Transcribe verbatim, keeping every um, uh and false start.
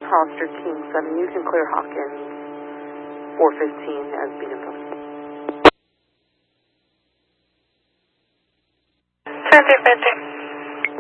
Hollister Team seven, you can clear Hawkins four fifteen as beacon post. thirty fifty.